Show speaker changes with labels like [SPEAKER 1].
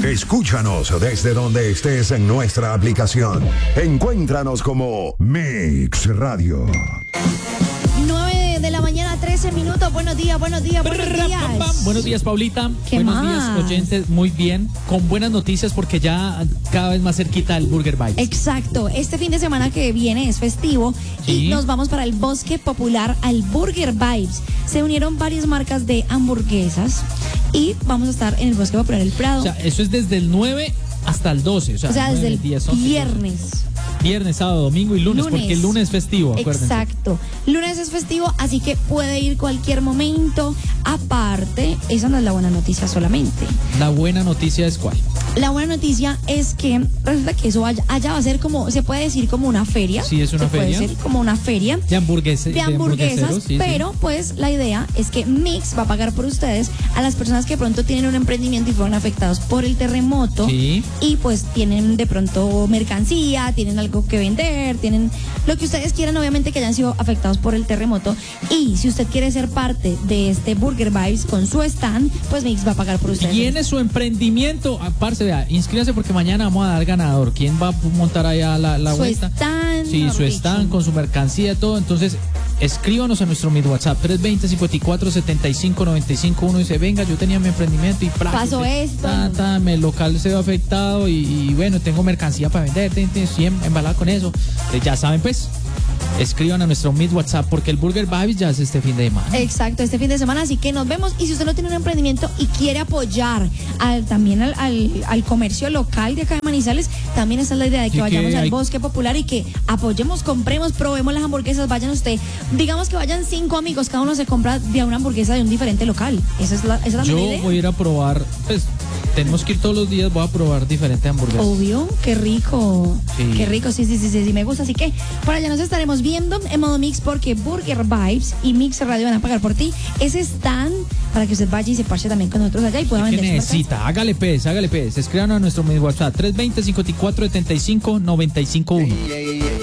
[SPEAKER 1] Escúchanos desde donde estés en nuestra aplicación. Encuéntranos como Mix Radio.
[SPEAKER 2] 9 de la mañana, 13 minutos. Buenos días, buenos días, buenos días.
[SPEAKER 3] Buenos días, Paulita.
[SPEAKER 2] ¿Qué
[SPEAKER 3] Buenos
[SPEAKER 2] más?
[SPEAKER 3] días, oyentes. Muy bien. Con buenas noticias porque ya cada vez más cerquita el Burger Bites.
[SPEAKER 2] Exacto. Este fin de semana que viene es festivo y nos vamos para el Bosque Popular al Burger Vibes. Se unieron varias marcas de hamburguesas y vamos a estar en el Bosque Popular El Prado.
[SPEAKER 3] O sea, eso es desde el 9 hasta el 12. O sea,
[SPEAKER 2] desde
[SPEAKER 3] 9,
[SPEAKER 2] el
[SPEAKER 3] 10, 11,
[SPEAKER 2] viernes.
[SPEAKER 3] Viernes, sábado, domingo y lunes, porque el lunes es festivo, acuérdense.
[SPEAKER 2] Exacto. Lunes es festivo, así que puede ir cualquier momento. Aparte, esa no es la buena noticia solamente.
[SPEAKER 3] La buena noticia es ¿cuál?
[SPEAKER 2] La buena noticia es que resulta que eso allá va a ser como, se puede decir como una feria.
[SPEAKER 3] Sí, es una feria.
[SPEAKER 2] Puede ser como una feria.
[SPEAKER 3] De hamburguesas.
[SPEAKER 2] Sí, pero pues la idea es que Mix va a pagar por ustedes a las personas que de pronto tienen un emprendimiento y fueron afectados por el terremoto.
[SPEAKER 3] Sí.
[SPEAKER 2] Y pues tienen de pronto mercancía, tienen algo que vender, tienen lo que ustedes quieran, obviamente que hayan sido afectados por el terremoto. Y si usted quiere ser parte de este Burger Vibes con su stand, pues Mix va a pagar por ustedes.
[SPEAKER 3] Tiene su emprendimiento, parce, vea, inscríbase porque mañana vamos a dar ganador. ¿Quién va a montar allá la
[SPEAKER 2] su
[SPEAKER 3] vuelta?
[SPEAKER 2] Stand,
[SPEAKER 3] sí, su stand con su mercancía, todo. Entonces, escríbanos a nuestro WhatsApp 320-54-75-95. Dice, venga, yo tenía mi emprendimiento y
[SPEAKER 2] pasó esto.
[SPEAKER 3] Mi local se ve afectado y bueno, tengo mercancía para vender, embalada con eso. Ya saben, pues, escriban a nuestro WhatsApp porque el Burger Vibes ya es este fin de semana.
[SPEAKER 2] Exacto, este fin de semana, así que nos vemos. Y si usted no tiene un emprendimiento y quiere apoyar también al comercio local de acá de Manizales, también esa es la idea de que vayamos al Bosque Popular y que apoyemos, compremos, probemos las hamburguesas. Vayan usted, digamos que vayan 5 amigos, cada uno se compra de una hamburguesa de un diferente local. Esa es la
[SPEAKER 3] Yo
[SPEAKER 2] idea.
[SPEAKER 3] voy a ir a probar, pues tenemos que ir todos los días, voy a probar diferentes hamburguesas.
[SPEAKER 2] Obvio, qué rico.
[SPEAKER 3] Sí.
[SPEAKER 2] Qué rico, sí, me gusta. Así que por allá nos estaremos viendo en modo Mix porque Burger Vibes y Mix Radio van a pagar por ti. Ese stand para que usted vaya y se parche también con nosotros allá y pueda vender.
[SPEAKER 3] ¿Qué necesita? Hágale pez. Escriban a nuestro WhatsApp 320-54-75-95-1.